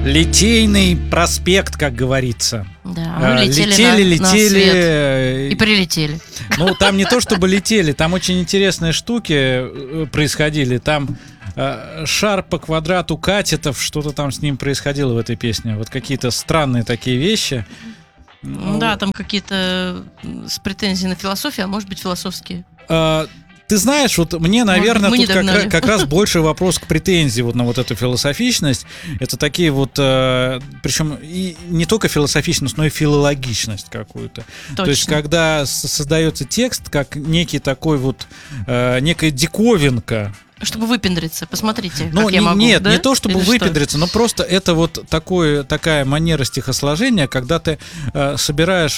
Литейный проспект, как говорится. Да, мы летели на свет и прилетели. Ну, там не то чтобы летели, там очень интересные штуки происходили. Там шар по квадрату катетов, что-то там с ним происходило в этой песне. Вот какие-то странные такие вещи. Да, там какие-то с претензией на философию, а может быть философские. Ты знаешь, вот мне, наверное, тут как раз больше вопрос к претензии вот на вот эту философичность. Это такие вот, причем и не только философичность, но и филологичность какую-то. Точно. То есть, когда создается текст как некий такой вот, некая диковинка. Чтобы выпендриться, посмотрите, ну, как я могу. Нет, да? не то, чтобы или выпендриться, но просто это вот такая манера стихосложения, когда ты собираешь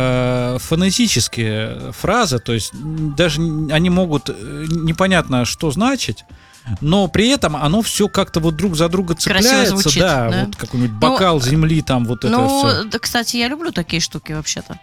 фонетические фразы, то есть даже они могут непонятно что значить, но при этом оно все как-то вот друг за друга цепляется. Красиво звучит, да? Вот какой-нибудь бокал земли, там вот это все. Ну, кстати, я люблю такие штуки вообще-то.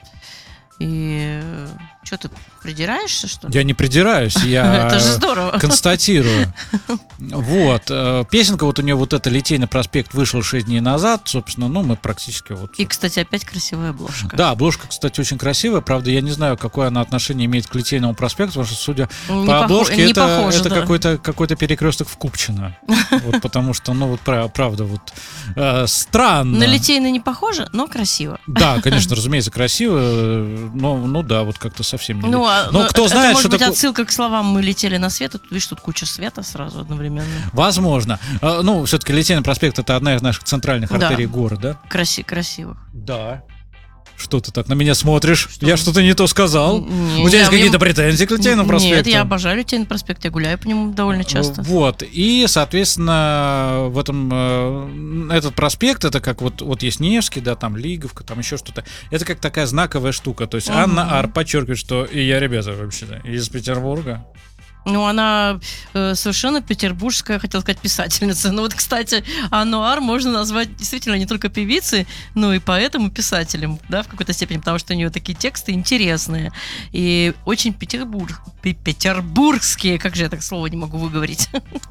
И что, ты придираешься, что ли? Я не придираюсь, я это же здорово. Констатирую. Вот. Песенка вот у нее вот эта «Литейный проспект» вышла 6 дней назад, собственно, ну, мы практически вот... И, кстати, опять красивая обложка. Да, обложка, кстати, очень красивая, правда, я не знаю, какое она отношение имеет к Литейному проспекту, потому что, судя по обложке, это какой-то перекресток в Купчино. Вот, потому что, ну, вот правда, вот странно. На Литейный не похоже, но красиво. Да, конечно, разумеется, красиво, но, ну да, вот как-то совсем не... Но кто знает, это может что быть такое... отсылка к словам «мы летели на свет», тут, видишь, тут куча света сразу одновременно. Возможно. Ну, все-таки Литейный проспект — это одна из наших центральных артерий города. Красивых. Да. Что ты так на меня смотришь? Что? Я что-то не то сказал? У тебя есть какие-то претензии к Литейному проспекту? Нет, я обожаю Литейный проспект, я гуляю по нему довольно часто. Вот, и, соответственно, в этом этот проспект, это как вот есть Невский, да, там Лиговка, там еще что-то. Это как такая знаковая штука. То есть Анна Ар подчеркивает, что и я, ребята, вообще-то из Петербурга. Ну, она совершенно петербургская, хотела сказать, писательница. Ну, вот, кстати, Анну Ар можно назвать действительно не только певицей, но и поэтом, и писателем, да, в какой-то степени, потому что у нее такие тексты интересные и очень петербургские, как же я так слово не могу выговорить.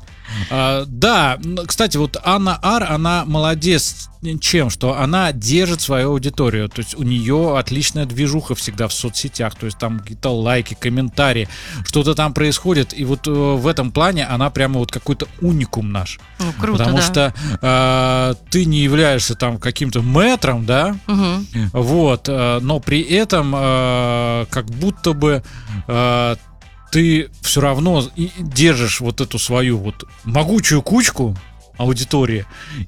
Да, кстати, вот Анна Ар, она молодец чем? Что она держит свою аудиторию. То есть у нее отличная движуха всегда в соцсетях. То есть там какие-то лайки, комментарии, что-то там происходит. И вот в этом плане она прямо вот какой-то уникум наш. Ну, круто, потому что ты не являешься там каким-то мэтром, да? Вот, но при этом как будто бы ты все равно держишь вот эту свою вот могучую кучку аудитории,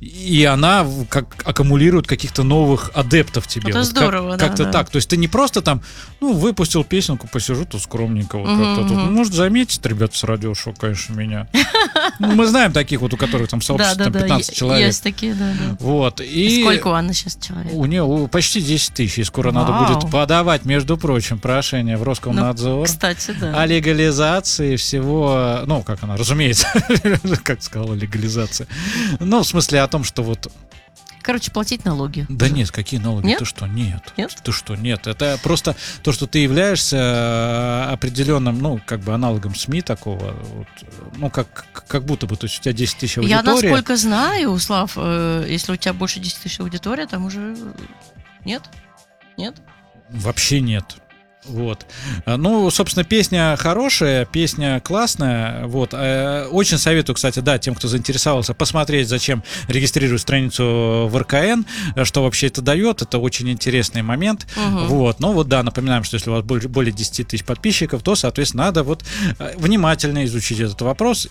и она как аккумулирует каких-то новых адептов тебе. Это вот здорово, как-то да. так. То есть ты не просто там, ну, выпустил песенку, посижу тут скромненько. Вот как-то тут. Может, заметить, ребята, с радиошоу, конечно, меня. Ну, мы знаем таких вот, у которых там сообщество там 15 человек. Есть такие, да. Вот. И сколько у Анны сейчас человек? У нее почти 10 тысяч. И скоро надо будет подавать, между прочим, прошение в Роскомнадзор. Ну, кстати, да. О легализации всего, ну, как она, разумеется, как сказала, легализация. Ну, в смысле о том, что вот... Короче, платить налоги. Да нет, какие налоги? Нет? Ты что? Нет. Нет? Ты что? Нет. Это просто то, что ты являешься определенным, ну, как бы аналогом СМИ такого, вот, ну, как будто бы, то есть у тебя 10 тысяч аудитории. Я, насколько знаю, Слав, если у тебя больше 10 тысяч аудитория, там уже... Нет? Нет? Вообще нет. Вот. Ну, собственно, песня хорошая, песня классная. Вот. Очень советую, кстати, да, тем, кто заинтересовался, посмотреть, зачем регистрировать страницу в РКН, что вообще это дает. Это очень интересный момент. Вот. Но вот, да, напоминаем, что если у вас более 10 тысяч подписчиков, то, соответственно, надо вот внимательно изучить этот вопрос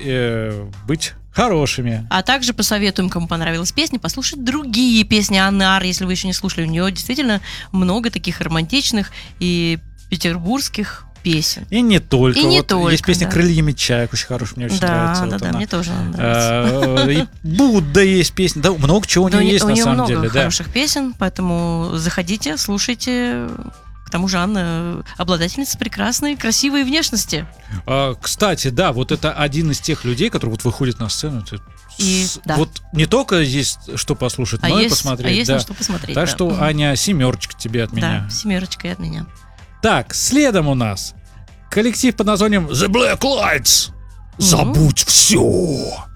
и быть хорошими. А также посоветуем, кому понравилась песня, послушать другие песни Анны Ар, если вы еще не слушали. У нее действительно много таких романтичных и петербургских песен. И не только. И не вот только, есть песня да. «Крыльями чаек», очень хорошая, мне очень нравится. Да, вот она. мне тоже нравится. И «Будда» есть песня. Да, много чего у нее есть, на самом деле. У нее много хороших песен, поэтому заходите, слушайте. К тому же Анна обладательница прекрасной, красивой внешности. Кстати, да, вот это один из тех людей, который вот выходит на сцену. Да. Вот не только есть что послушать, но и посмотреть. Есть да. на что посмотреть. Так да. что, Аня, 7 тебе от меня. Да, 7 от меня. Так, следом у нас коллектив под названием The Black Lights. Забудь все.